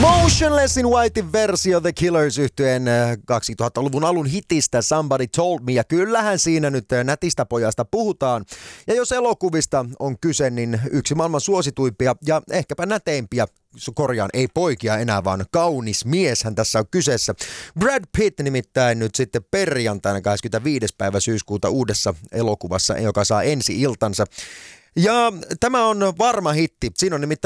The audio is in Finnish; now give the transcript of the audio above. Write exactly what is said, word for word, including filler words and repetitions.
Motionless in Whitein versio The Killers -yhtyeen kaksituhattaluvun alun hitistä Somebody Told Me. Ja kyllähän siinä nyt nätistä pojasta puhutaan. Ja jos elokuvista on kyse, niin yksi maailman suosituimpia ja ehkäpä näteimpiä, korjaan, ei poikia enää, vaan kaunis mieshän tässä on kyseessä. Brad Pitt nimittäin nyt sitten perjantaina kahdeskymmenesviides päivä syyskuuta uudessa elokuvassa, joka saa ensi-iltansa. Ja tämä on varma hitti. Siinä on nimittäin